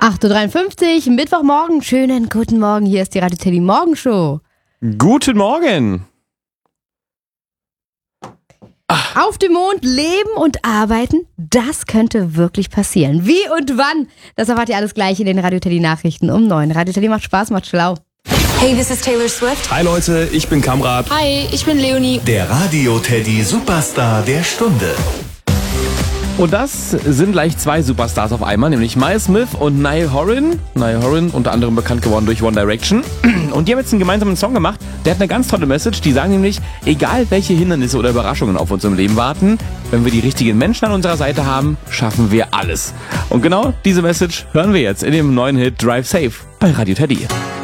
8.53 Uhr, Mittwochmorgen. Schönen guten Morgen. Hier ist die Radio Teddy Morgenshow. Guten Morgen. Auf dem Mond leben und arbeiten, das könnte wirklich passieren. Wie und wann? Das erfahrt ihr alles gleich in den Radio Teddy Nachrichten um 9. Radio Teddy macht Spaß, macht schlau. Hey, this is Taylor Swift. Hi Leute, ich bin Kamrat. Hi, ich bin Leonie. Der Radio Teddy Superstar der Stunde. Und das sind gleich zwei Superstars auf einmal, nämlich Miles Smith und Niall Horan. Niall Horan, unter anderem bekannt geworden durch One Direction. Und die haben jetzt einen gemeinsamen Song gemacht, der hat eine ganz tolle Message. Die sagen nämlich, egal welche Hindernisse oder Überraschungen auf uns im Leben warten, wenn wir die richtigen Menschen an unserer Seite haben, schaffen wir alles. Und genau diese Message hören wir jetzt in dem neuen Hit Drive Safe bei Radio Teddy.